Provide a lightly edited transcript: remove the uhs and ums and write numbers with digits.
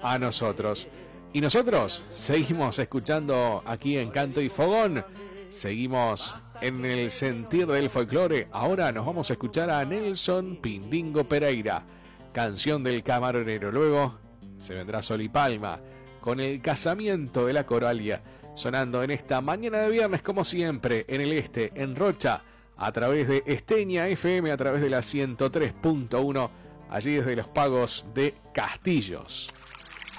a nosotros. Y nosotros seguimos escuchando aquí en Canto y Fogón. Seguimos en el sentir del folclore. Ahora nos vamos a escuchar a Nelson Pindingo Pereira, canción del camaronero. Luego se vendrá Sol y Palma con el casamiento de la Coralia, sonando en esta mañana de viernes, como siempre, en el este, en Rocha, a través de Esteña FM, a través de la 103.1, allí desde los pagos de Castillos.